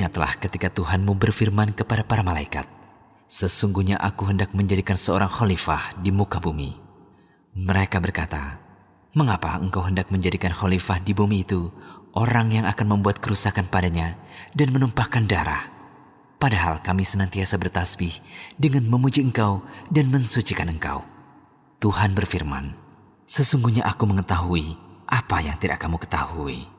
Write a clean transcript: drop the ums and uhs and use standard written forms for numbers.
Ingatlah ketika Tuhanmu berfirman kepada para malaikat, "Sesungguhnya aku hendak menjadikan seorang khalifah di muka bumi." Mereka berkata, "Mengapa engkau hendak menjadikan khalifah di bumi itu orang yang akan membuat kerusakan padanya dan menumpahkan darah? Padahal kami senantiasa bertasbih dengan memuji engkau dan mensucikan engkau." Tuhan berfirman, "Sesungguhnya aku mengetahui apa yang tidak kamu ketahui."